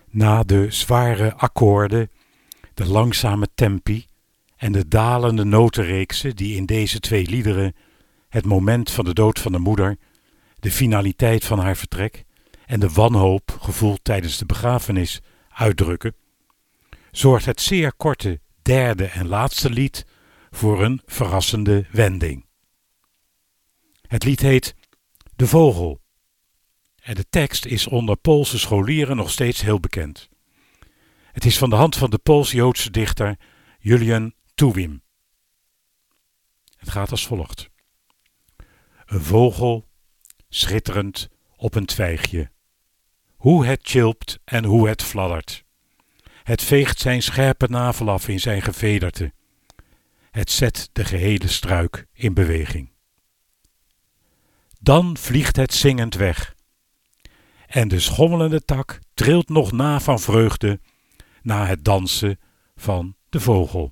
Na de zware akkoorden, de langzame tempi en de dalende notenreeksen die in deze twee liederen het moment van de dood van de moeder, de finaliteit van haar vertrek en de wanhoop gevoeld tijdens de begrafenis uitdrukken, zorgt het zeer korte derde en laatste lied voor een verrassende wending. Het lied heet De Vogel en de tekst is onder Poolse scholieren nog steeds heel bekend. Het is van de hand van de Pools-Joodse dichter Julian Tuwim. Het gaat als volgt. Een vogel, schitterend op een twijgje. Hoe het tjilpt en hoe het fladdert. Het veegt zijn scherpe navel af in zijn gevederte. Het zet de gehele struik in beweging. Dan vliegt het zingend weg. En de schommelende tak trilt nog na van vreugde na het dansen van de vogel.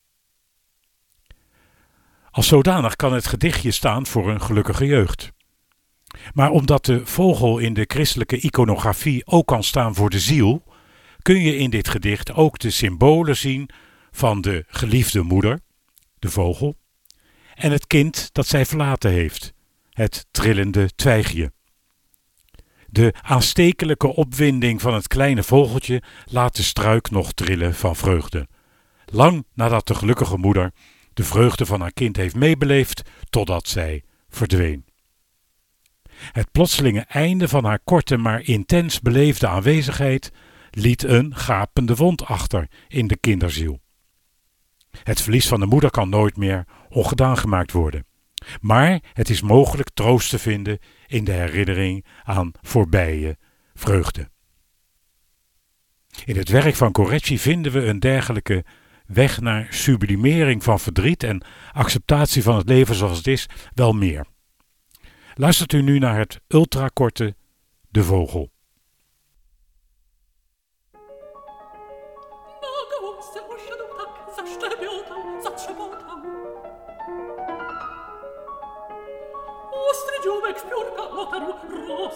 Als zodanig kan het gedichtje staan voor een gelukkige jeugd. Maar omdat de vogel in de christelijke iconografie ook kan staan voor de ziel, kun je in dit gedicht ook de symbolen zien van de geliefde moeder, de vogel, en het kind dat zij verlaten heeft, het trillende twijgje. De aanstekelijke opwinding van het kleine vogeltje laat de struik nog trillen van vreugde. Lang nadat de gelukkige moeder de vreugde van haar kind heeft meebeleefd, totdat zij verdween. Het plotselinge einde van haar korte maar intens beleefde aanwezigheid liet een gapende wond achter in de kinderziel. Het verlies van de moeder kan nooit meer ongedaan gemaakt worden. Maar het is mogelijk troost te vinden in de herinnering aan voorbije vreugde. In het werk van Correggi vinden we een dergelijke weg naar sublimering van verdriet en acceptatie van het leven zoals het is wel meer. Luistert u nu naar het ultrakorte De Vogel. Ostry dzióbek w piórka otarł,